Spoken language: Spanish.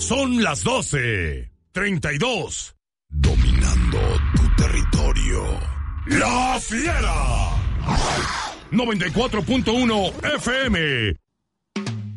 Son las 12:32. Dominando tu territorio. ¡La Fiera! 94.1 FM.